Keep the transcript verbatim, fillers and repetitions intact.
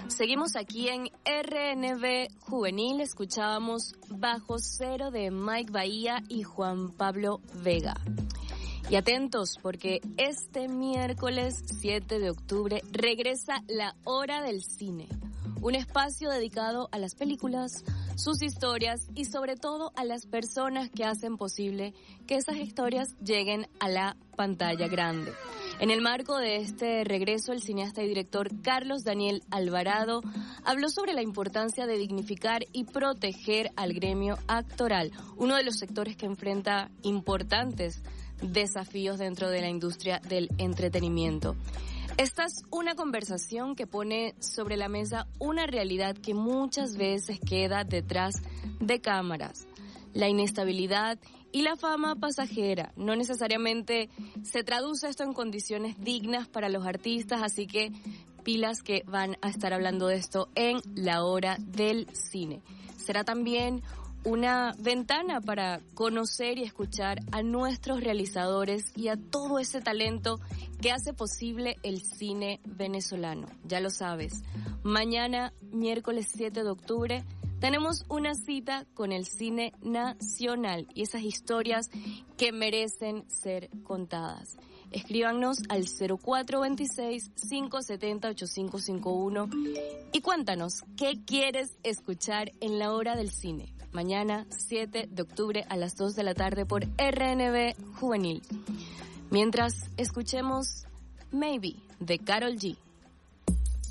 Seguimos aquí en R N V Juvenil, escuchábamos Bajo Cero de Mike Bahía y Juan Pablo Vega. Y atentos, porque este miércoles siete de octubre regresa La Hora del Cine, un espacio dedicado a las películas, sus historias y sobre todo a las personas que hacen posible que esas historias lleguen a la pantalla grande. En el marco de este regreso, el cineasta y director Carlos Daniel Alvarado habló sobre la importancia de dignificar y proteger al gremio actoral, uno de los sectores que enfrenta importantes desafíos dentro de la industria del entretenimiento. Esta es una conversación que pone sobre la mesa una realidad que muchas veces queda detrás de cámaras. La inestabilidad y la fama pasajera. No necesariamente se traduce esto en condiciones dignas para los artistas, así que pilas que van a estar hablando de esto en La Hora del Cine. Será también una ventana para conocer y escuchar a nuestros realizadores y a todo ese talento que hace posible el cine venezolano. Ya lo sabes, mañana, miércoles siete de octubre, tenemos una cita con el cine nacional y esas historias que merecen ser contadas. Escríbanos al cero cuatro dos seis, cinco siete cero, ocho cinco cinco uno y cuéntanos qué quieres escuchar en La Hora del Cine. Mañana, siete de octubre a las dos de la tarde por R N V Juvenil. Mientras escuchemos Maybe de Karol G.